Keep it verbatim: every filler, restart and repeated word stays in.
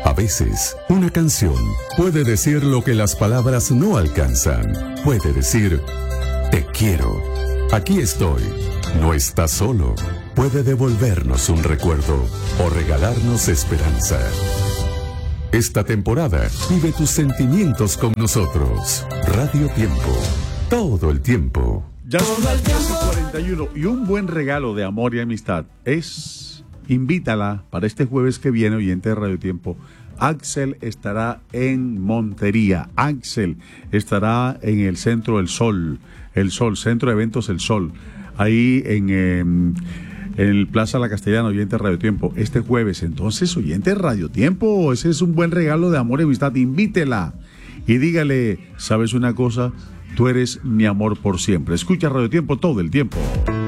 A veces, una canción puede decir lo que las palabras no alcanzan. Puede decir, te quiero, aquí estoy, no estás solo. Puede devolvernos un recuerdo o regalarnos esperanza. Esta temporada, vive tus sentimientos con nosotros. Radio Tiempo, todo el tiempo. Ya son las diez cuarenta y uno y un buen regalo de amor y amistad es, invítala para este jueves que viene, oyente de Radio Tiempo. Axel estará en Montería. Axel estará en el Centro del Sol, el Sol, Centro de Eventos El Sol, ahí en, eh, en el Plaza La Castellana, oyente de Radio Tiempo, este jueves. Entonces, oyente de Radio Tiempo, ese es un buen regalo de amor y amistad. Invítela y dígale, ¿sabes una cosa? Tú eres mi amor por siempre. Escucha Radio Tiempo todo el tiempo.